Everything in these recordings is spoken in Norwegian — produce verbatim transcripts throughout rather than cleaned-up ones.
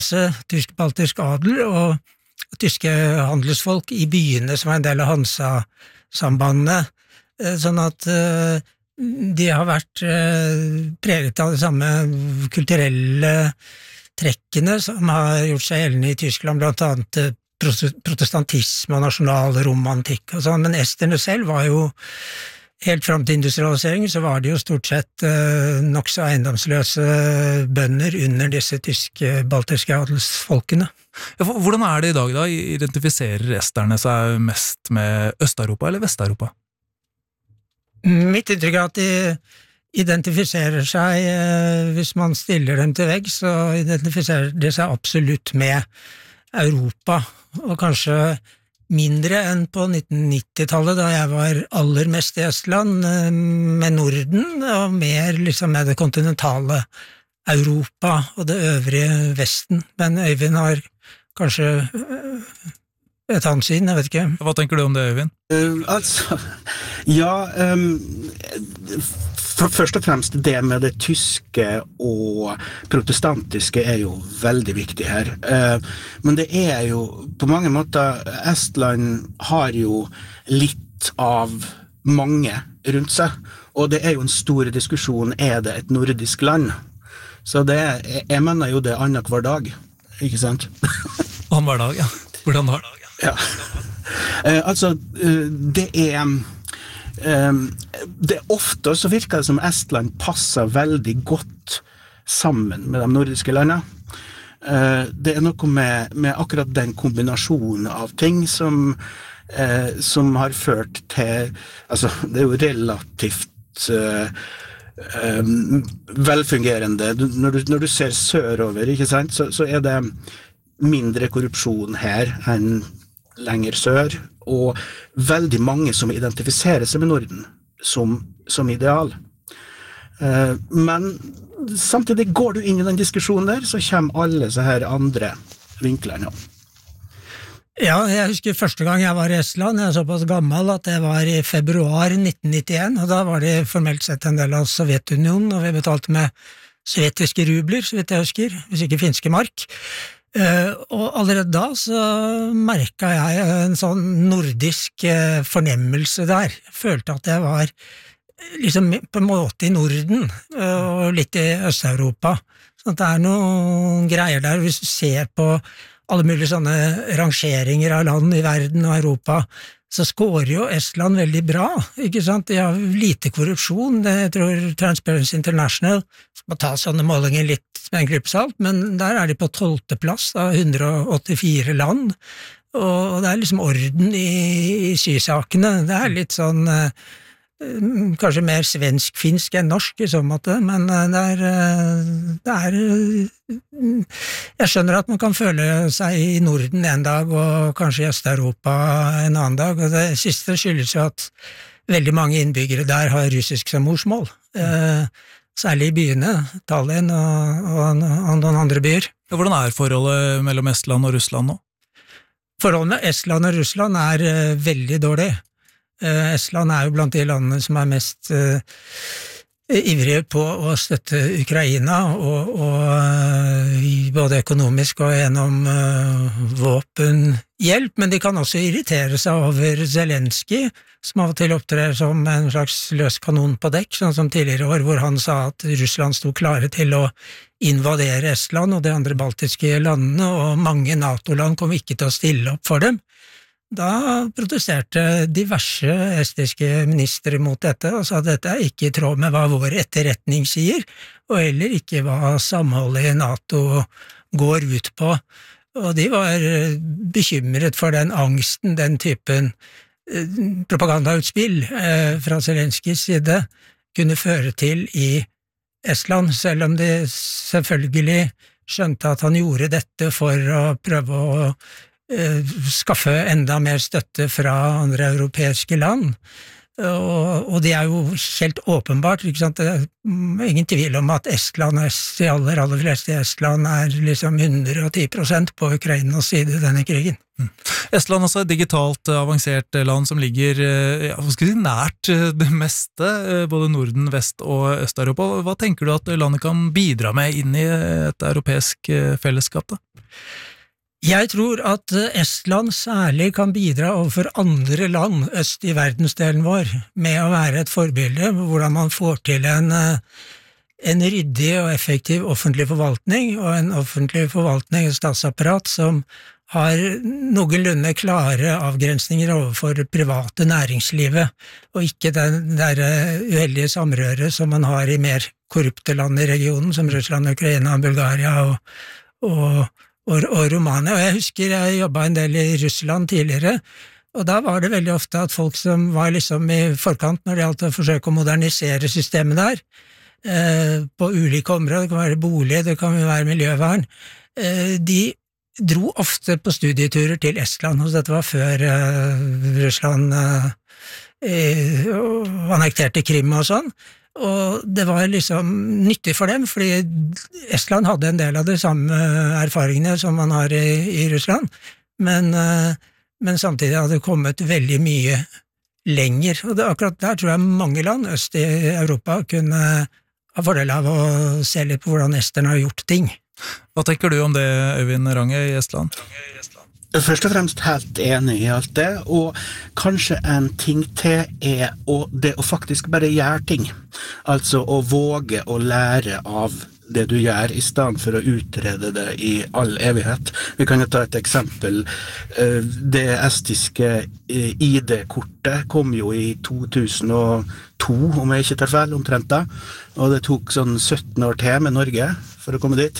tysk-baltisk adel og, og tyske handelsfolk i byene som var en del av Hansa-sambandene, sånn at de har vært preget av de samme kulturelle trekkene som har gjort seg gjeldende i Tyskland, blant annet protestantisme og nasjonalromantikk og sånn, men esterne selv var jo helt frem til industrialisering så var det jo stort sett eh, nok så eiendomsløse bønder under disse tyske, baltiske adelsfolkene. Ja, hvordan er det i dag da? Identifiserer esterne seg mest med Øst-Europa eller Vest-Europa? Mitt inntrykk er at de identifiserer seg, eh, hvis man stiller dem til vegg, så identifiserer de seg absolutt med Europa, og kanskje mindre enn på nitten nittitallet, da jeg var aller mest i Estland, med Norden, og mer liksom med det kontinentale Europa og det øvrige Vesten. Men Øyvind har kanskje et annet syn, jeg vet ikke. Hva tenker du om det, Øyvind? Uh, altså, ja, um, for, først og fremst det med det tyske og protestantiske er jo veldig viktig her. Uh, men det er jo, på mange måter, Estland har jo litt av mange rundt seg, og det er jo en stor diskusjon, er det et nordisk land? Så det, jeg, jeg mener jo det er annet hver dag, ikke sant? Annet hver dag, ja. Hvordan da? Ja, uh, altså uh, det er um, det er ofte så virker det som Estland passer veldig godt sammen med de nordiske landene. Uh, det er noe med, med akkurat den kombinasjonen av ting som, uh, som har ført til, altså det er jo relativt uh, um, velfungerende. Når du, når du ser sørover, ikke sant, så, så er det mindre korrupsjon her enn lenger sør, og veldig mange som identifiserer seg med Norden som, som ideal. Uh, men samtidig går du inn i den diskusjonen der, så kommer alle så her andre vinklene. Ja, jeg husker første gang jeg var i Estland, jeg er såpass gammel at det var i februar nitten nittien, og da var det formelt sett en del av Sovjetunionen, og vi betalte med sovjetiske rubler, så vidt jeg husker, hvis ikke finske mark. Uh, og allerede da så merket jeg en sånn nordisk uh, fornemmelse der. Jeg følte at jeg var liksom på en måte i Norden uh, og litt i Øst-Europa. Så det er noen greier der. Hvis du ser på alle mulige sånne rangeringer av land i verden og Europa, så skårer jo Estland veldig bra, ikke sant? De har lite korrupsjon, det, jeg tror Transparency International skal ta sånne målinger litt med en klypesalt, men der er de på tolvte plass av hundre og åttifire land, og det er liksom orden i, i sysakene. Det er litt sånn eh, kanskje mer svensk-finsk enn norsk i så måte, men det er, det er jeg skjønner at man kan føle seg i Norden en dag og kanskje i Øst-Europa en annen dag, og det siste skyldes jo at veldig mange innbyggere der har russisk som morsmål, eh, særlig i byene, Tallinn og, og, og noen andre byer. Hvordan er forholdet mellom Estland og Russland nå? Forholdet med Estland og Russland er eh, veldig dårlig. Estland er jo blant de landene som er mest uh, ivrige på å støtte Ukraina, og, og uh, både økonomisk og gjennom uh, våpenhjelp, men de kan også irritere seg over Zelensky, som av og til opptrer som en slags løs kanon på dekk, sånn som tidligere år, hvor han sa at Russland sto klare til å invadere Estland og de andre baltiske landene, og mange NATO-land kom ikke til å stille opp for dem. Da protesterte diverse estiske ministre mot dette og sa at dette er ikke i tråd med hva vår etterretning sier, og heller ikke hva samholdet i NATO går ut på. Og de var bekymret for den angsten, den typen propagandautspill fra Zelenskys side kunne føre til i Estland, selv om de selvfølgelig skjønte at han gjorde dette for å prøve å skaffe enda mer støtte fra andre europeiske land. Og, og det er jo helt åpenbart, ikke sant? Det er ingen tvil om at Estland, de aller, aller fleste i Estland er liksom hundre og ti prosent på Ukrainas side i denne krigen. Mm. Estland er også et digitalt avansert land som ligger ja, hva skal jeg si, nært det meste, både Norden, Vest og Øst-Europa. Hva tenker du at landet kan bidra med inn i et europeisk fellesskap da? Jeg tror at Estland særlig kan bidra overfor andre land øst i verdensdelen vår, med å være et forbilde på hvordan man får til en, en ryddig og effektiv offentlig forvaltning, og en offentlig forvaltning og statsapparat som har noenlunde klare avgrensninger overfor private næringslivet, og ikke den der uheldige samrøret som man har i mer korrupte land i regionen, som Russland, Ukraina, Bulgaria og, og Og, og Romania, og jeg husker jeg jobbet en del i Russland tidligere, og da var det veldig ofte at folk som var liksom i forkant når det gjaldt å forsøke å modernisere systemet der, eh, på ulike områder, det kan være bolig, det kan være miljøvern, eh, de dro ofte på studieturer til Estland, og dette var før eh, Russland eh, annekterte Krim og sånn, og det var liksom nyttig for dem, fordi Estland hadde en del av de samme erfaringene som man har i, i Russland, men, men samtidig hadde det kommet veldig mye lenger, og det, akkurat der tror jeg mange land øst i Europa kunne ha fordel av å se litt på hvordan esterne har gjort ting. Hva tenker du om det, Øyvind Range i Estland? Først og fremst helt enig i alt det, og kanskje en ting til er å, det å faktisk bare gjøre ting. Altså å våge å lære av det du gjør, i stedet for å utrede det i all evighet. Vi kan jo ta et eksempel. Det estiske I D-kortet kom jo i to tusen og to, om jeg ikke tar feil, omtrent da, og det tok sånn sytten år til med Norge for å komme dit.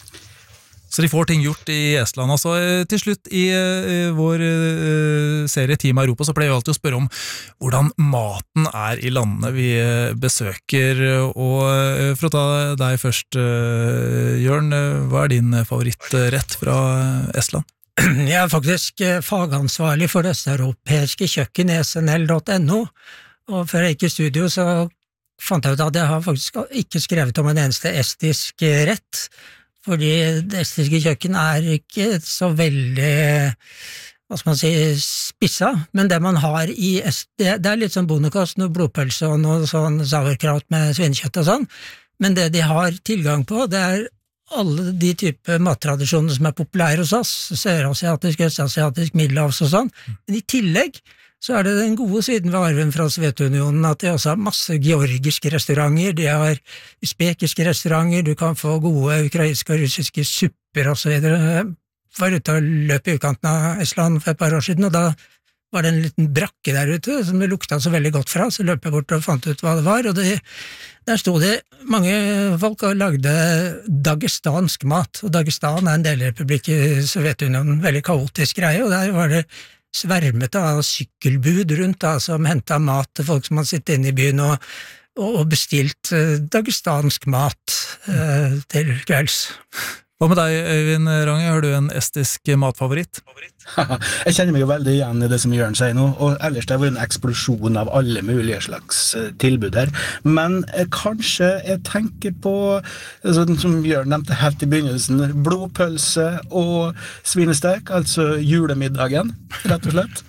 Så de får ting gjort i Estland. Altså, til slutt i, i vår uh, serie Team Europa så pleier vi alltid å spørre om hvordan maten er i landene vi besøker. Og uh, for å ta deg først, uh, Jørn, uh, hva er din favorittrett fra Estland? Jeg er faktisk fagansvarlig for det østeuropeiske kjøkken i S N L punktum N O, og før jeg gikk i studio så fant jeg ut at jeg har faktisk ikke skrevet om en eneste estisk rett, fordi det estiske kjøkken er ikke så veldig, hva skal man si, spissa, men det man har i est, det, det er litt sånn bondekost, noe blodpølse og noe sånn sauerkraut med svinekjøtt og sånn, men det de har tilgang på, det er alle de type mattradisjoner som er populære hos oss, sørasiatisk, østasiatisk, middelhavs og sånn, men i tillegg så er det den gode siden ved arven fra Sovjetunionen at de også har masse georgiske restauranter, de har usbekiske restauranter, du kan få gode ukrainske og russiske supper og så videre. Jeg var ute og løp i utkanten av Estland for et par år siden, og da var det en liten brakke der ute som det lukta så veldig godt fra, så løp jeg bort og fant ut hva det var, og det, der stod det mange folk og lagde dagestansk mat, og Dagestan er en delrepublikk i Sovjetunionen, veldig kaotisk greie, og der var det svermet av sykkelbud rundt da, som hentet mat til folk som hadde sittet inne i byen og, og bestilt uh, dagestansk mat uh, til kvelds. Hva med deg, Øyvind Range? Har du en estisk matfavoritt? Jeg kjenner meg jo veldig igjen i det som Jørn sier nå, og ellers det var en eksplosjon av alle mulige slags tilbud her. Men eh, kanskje jeg tenker på, sånn som Jørn nevnte helt i begynnelsen, blodpølse og svinestek, altså julemiddagen, rett og slett.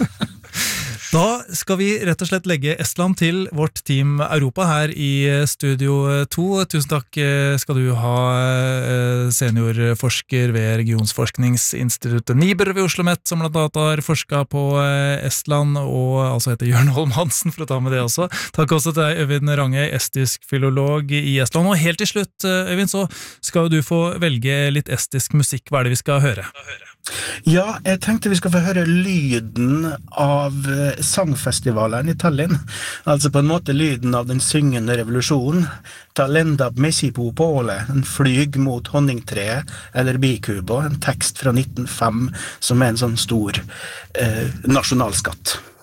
Da skal vi rett og slett legge Estland til vårt Team Europa her i Studio to. Tusen takk skal du ha, seniorforsker ved Regionsforskningsinstituttet Niber ved OsloMet, som blant annet har forsket på Estland, og altså heter Jørn Holm Hansen, for å ta med det også. Takk også til deg, Øyvind Range, estisk filolog i Estland. Og helt til slutt, Øyvind, så skal du få velge litt estisk musikk. Hva er det vi skal høre? Ja, jeg tenkte vi skal få høre lyden av sangfestivalen i Tallinn. Altså på en måte lyden av den syngende revolusjonen. Talenda Messipo Pole, en flyg mot honningtreet, eller bikubo, en tekst fra nitten null fem som er en sånn stor eh, nasjonalskatt.